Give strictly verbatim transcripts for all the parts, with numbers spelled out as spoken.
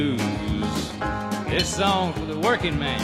This song for the working man.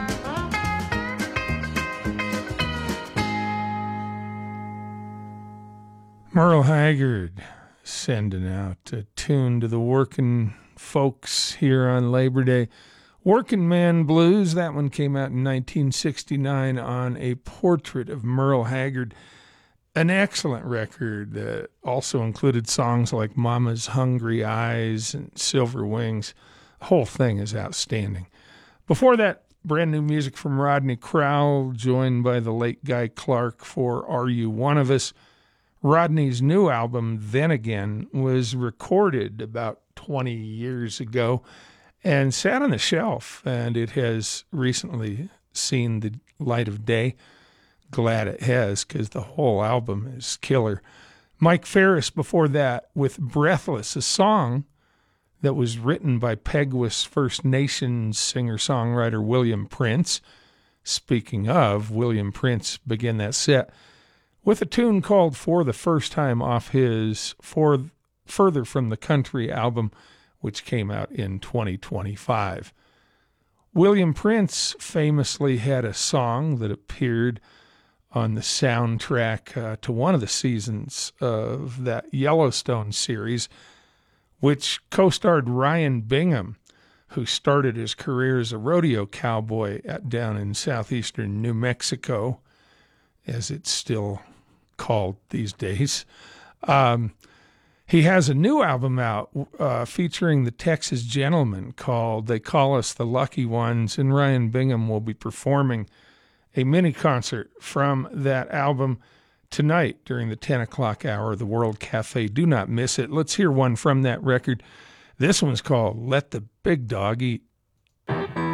Merle Haggard sending out a tune to the working folks here on Labor Day. Working Man Blues, that one came out in nineteen sixty-nine on a portrait of Merle Haggard. An excellent record that also included songs like Mama's Hungry Eyes and Silver Wings. The whole thing is outstanding. Before that, brand new music from Rodney Crowell, joined by the late Guy Clark for Are You One of Us? Rodney's new album, Then Again, was recorded about twenty years ago and sat on the shelf, and it has recently seen the light of day. Glad it has, because the whole album is killer. Mike Ferris before that with Breathless, a song that was written by Peguis First Nations singer-songwriter William Prince. Speaking of, William Prince began that set with a tune called For the First Time off his For Further from the Country album, which came out in twenty twenty-five. William Prince famously had a song that appeared on the soundtrack uh, to one of the seasons of that Yellowstone series, which co-starred Ryan Bingham, who started his career as a rodeo cowboy at, down in southeastern New Mexico, as it's still called these days. Um, he has a new album out uh, featuring the Texas Gentlemen called They Call Us the Lucky Ones, and Ryan Bingham will be performing a mini concert from that album tonight during the ten o'clock hour of the World Cafe. Do not miss it. Let's hear one from that record. This one's called Let the Big Dog Eat.